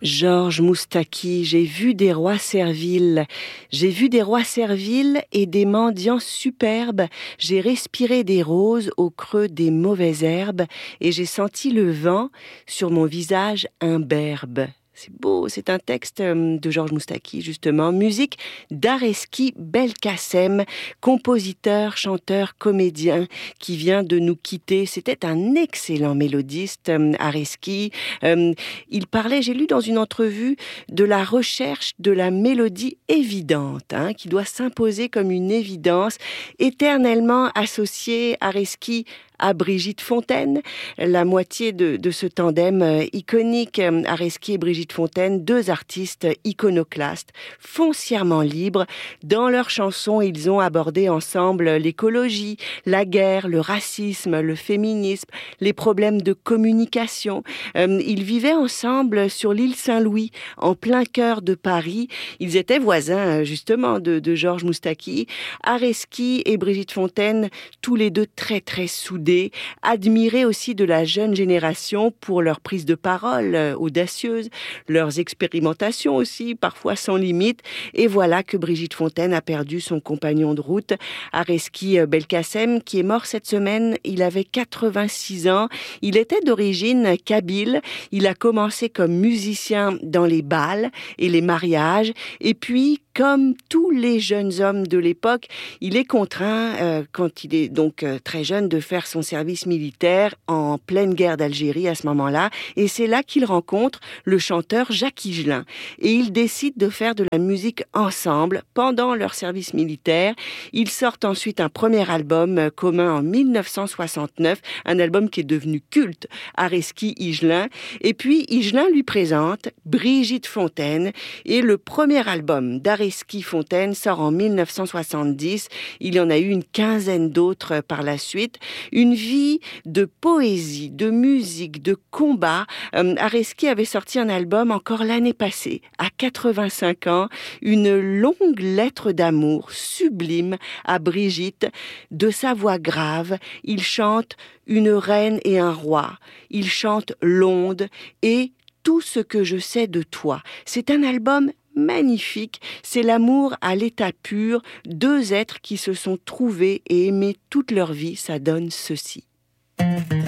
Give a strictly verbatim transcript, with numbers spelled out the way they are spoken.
Georges Moustaki, j'ai vu des rois serviles, j'ai vu des rois serviles et des mendiants superbes, j'ai respiré des roses au creux des mauvaises herbes et j'ai senti le vent sur mon visage imberbe. C'est beau, c'est un texte de Georges Moustaki, justement. Musique d'Areski Belkacem, compositeur, chanteur, comédien, qui vient de nous quitter. C'était un excellent mélodiste, Areski. Euh, il parlait, j'ai lu dans une entrevue, de la recherche de la mélodie évidente, hein, qui doit s'imposer comme une évidence, éternellement associée, Areski, à Brigitte Fontaine, la moitié de, de ce tandem euh, iconique, euh, Areski et Brigitte Fontaine, deux artistes iconoclastes, foncièrement libres. Dans leurs chansons, ils ont abordé ensemble l'écologie, la guerre, le racisme, le féminisme, les problèmes de communication. Euh, ils vivaient ensemble sur l'île Saint-Louis, en plein cœur de Paris. Ils étaient voisins, justement, de, de Georges Moustaki. Areski et Brigitte Fontaine, tous les deux très, très soudés, admirés aussi de la jeune génération pour leur prise de parole euh, audacieuse, leurs expérimentations aussi, parfois sans limite. Et voilà que Brigitte Fontaine a perdu son compagnon de route, Areski Belkacem, qui est mort cette semaine. Il avait quatre-vingt-six ans. Il était d'origine kabyle. Il a commencé comme musicien dans les bals et les mariages. Et puis, comme tous les jeunes hommes de l'époque, il est contraint, euh, quand il est donc euh, très jeune, de faire son service militaire en pleine guerre d'Algérie à ce moment-là. Et c'est là qu'il rencontre le chanteur Jacques Higelin. Et ils décident de faire de la musique ensemble pendant leur service militaire. Ils sortent ensuite un premier album euh, commun en mille neuf cent soixante-neuf, un album qui est devenu culte, Areski Higelin. Et puis Higelin lui présente Brigitte Fontaine. Et le premier album d'Areski Areski Fontaine sort en mille neuf cent soixante-dix. Il y en a eu une quinzaine d'autres par la suite. Une vie de poésie, de musique, de combat. Euh, Areski avait sorti un album encore l'année passée, à quatre-vingt-cinq ans, une longue lettre d'amour sublime à Brigitte. De sa voix grave, il chante une reine et un roi. Il chante l'onde et tout ce que je sais de toi. C'est un album magnifique, c'est l'amour à l'état pur, deux êtres qui se sont trouvés et aimés toute leur vie, ça donne ceci.